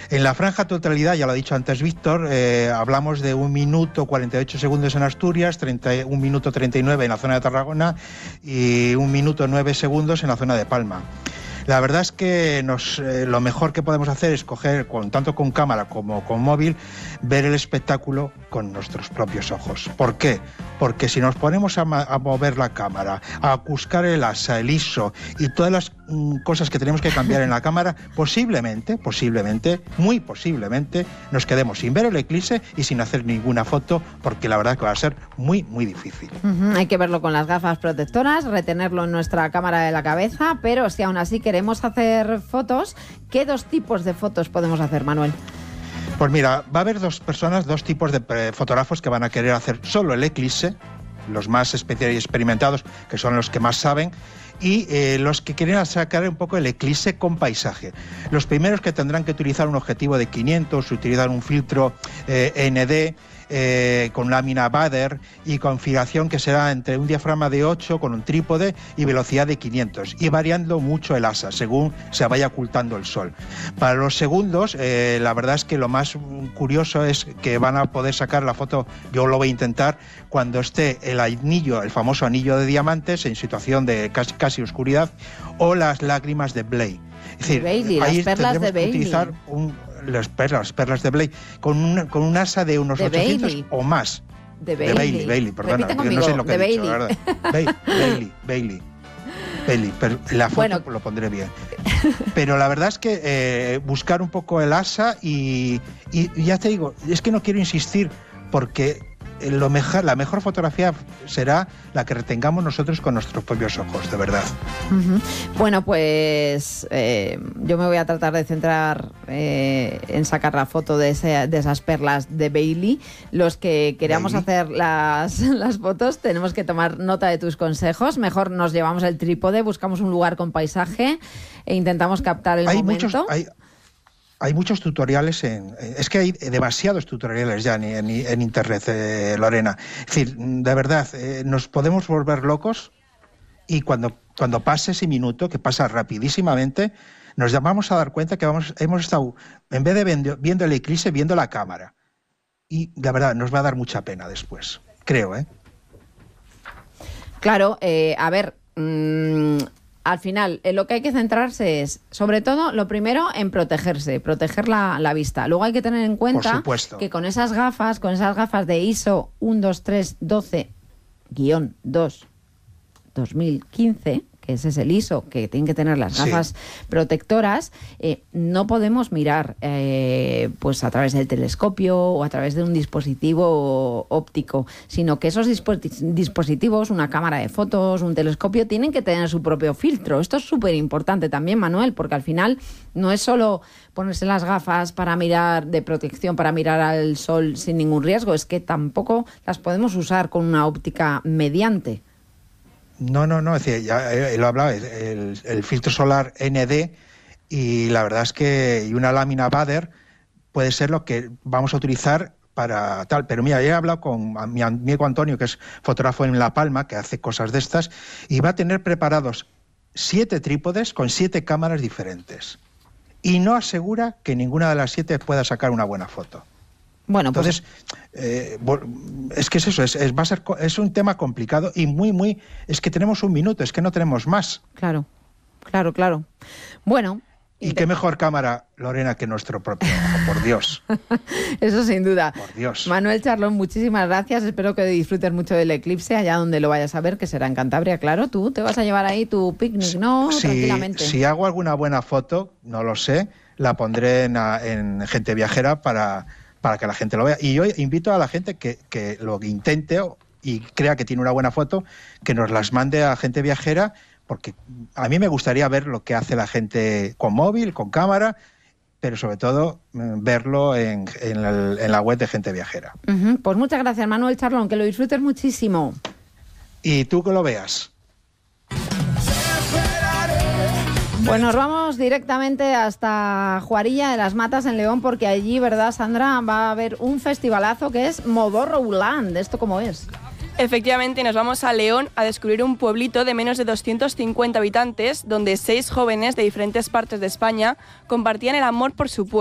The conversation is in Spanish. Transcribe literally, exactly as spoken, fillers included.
En la franja totalidad, ya lo ha dicho antes Víctor, eh, hablamos de un minuto cuarenta y ocho segundos en Asturias, treinta, un minuto treinta y nueve en la zona de Tarragona y un minuto nueve segundos en la zona de Palma. La verdad es que nos, eh, lo mejor que podemos hacer es coger, con, tanto con cámara como con móvil, ver el espectáculo con nuestros propios ojos. ¿Por qué? Porque si nos ponemos a, a mover la cámara, a buscar el asa, el I S O y todas las mm, cosas que tenemos que cambiar en la cámara, posiblemente, posiblemente, muy posiblemente, nos quedemos sin ver el eclipse y sin hacer ninguna foto, porque la verdad que va a ser muy, muy difícil. Uh-huh. Hay que verlo con las gafas protectoras, retenerlo en nuestra cámara de la cabeza, pero si aún así queremos hacer fotos, ¿qué dos tipos de fotos podemos hacer, Manuel? Pues mira, va a haber dos personas, dos tipos de eh, fotógrafos que van a querer hacer solo el eclipse, los más especiales y experimentados, que son los que más saben, y eh, los que quieren sacar un poco el eclipse con paisaje. Los primeros que tendrán que utilizar un objetivo de quinientos, utilizar un filtro eh, N D, Eh, con lámina Bader y configuración que será entre un diafragma de ocho con un trípode y velocidad de quinientos, y variando mucho el asa según se vaya ocultando el sol. Para los segundos, eh, la verdad es que lo más curioso es que van a poder sacar la foto, yo lo voy a intentar, cuando esté el anillo, el famoso anillo de diamantes en situación de casi, casi oscuridad, o las lágrimas de Blake. Es decir, Bailey, ahí las perlas de Bailey. Utilizar un, las perlas, las perlas de Blake, con un, con un asa de unos de ochocientos Bailey. o más. De Bailey. De Bailey, Bailey, perdona, conmigo, no sé lo que de he dicho, Bailey. la verdad. Bailey, Bailey, Bailey. Bailey, pero la foto bueno. Lo pondré bien. Pero la verdad es que eh, buscar un poco el asa y, y, y ya te digo, es que no quiero insistir porque lo mejor, la mejor fotografía será la que retengamos nosotros con nuestros propios ojos, de verdad. Uh-huh. Bueno, pues eh, yo me voy a tratar de centrar eh, en sacar la foto de, ese, de esas perlas de Bailey. Los que queramos Bailey. hacer las, las fotos tenemos que tomar nota de tus consejos. Mejor nos llevamos el trípode, buscamos un lugar con paisaje e intentamos captar el hay momento. Muchos, hay... Hay muchos tutoriales, en, es que hay demasiados tutoriales ya en, en, en internet, eh, Lorena. Es decir, de verdad, eh, nos podemos volver locos y cuando, cuando pase ese minuto, que pasa rapidísimamente, nos vamos a dar cuenta que vamos, hemos estado, en vez de viendo, viendo el eclipse, viendo la cámara. Y la verdad, nos va a dar mucha pena después, creo, ¿eh? Claro, eh, a ver... Mmm... Al final, en lo que hay que centrarse es, sobre todo, lo primero, en protegerse, proteger la, la vista. Luego hay que tener en cuenta que con esas gafas, con esas gafas de I S O uno dos tres doce guión dos dos mil quince, que ese es el I S O, que tienen que tener las gafas sí. protectoras, eh, no podemos mirar eh, pues a través del telescopio o a través de un dispositivo óptico, sino que esos dispositivos, una cámara de fotos, un telescopio, tienen que tener su propio filtro. Esto es súper importante también, Manuel, porque al final no es solo ponerse las gafas para mirar de protección, para mirar al sol sin ningún riesgo, es que tampoco las podemos usar con una óptica mediante. No, no, no, es decir, ya eh, lo hablaba, el, el filtro solar N D y la verdad es que y una lámina Bader puede ser lo que vamos a utilizar para tal. Pero mira, yo he hablado con mi amigo Antonio, que es fotógrafo en La Palma, que hace cosas de estas, y va a tener preparados siete trípodes con siete cámaras diferentes. Y no asegura que ninguna de las siete pueda sacar una buena foto. Bueno, entonces, pues... eh, es que es eso, es, es, va a ser, es un tema complicado y muy, muy... Es que tenemos un minuto, es que no tenemos más. Claro, claro, claro. Bueno... Y qué mejor cámara, Lorena, que nuestro propio ojo, por Dios. Eso sin duda. Por Dios. Manuel Charlón, muchísimas gracias. Espero que disfrutes mucho del eclipse, allá donde lo vayas a ver, que será en Cantabria, claro. Tú te vas a llevar ahí tu picnic, ¿no? Si, Tranquilamente. Si hago alguna buena foto, no lo sé, la pondré en, en Gente Viajera para, para que la gente lo vea. Y yo invito a la gente que, que lo intente y crea que tiene una buena foto, que nos las mande a Gente Viajera, porque a mí me gustaría ver lo que hace la gente con móvil, con cámara, pero sobre todo verlo en, en, el, en la web de Gente Viajera. Uh-huh. Pues muchas gracias, Manuel Charlón, que lo disfrutes muchísimo. Y tú que lo veas. Pues nos vamos directamente hasta Juarilla de las Matas en León, porque allí, ¿verdad, Sandra? Va a haber un festivalazo que es Modorroland. ¿Esto cómo es? Efectivamente, nos vamos a León a descubrir un pueblito de menos de doscientos cincuenta habitantes, donde seis jóvenes de diferentes partes de España compartían el amor por su pueblo.